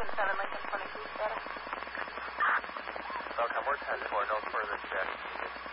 7 Lincoln 22 status. Welcome, we're 10-4, no further check.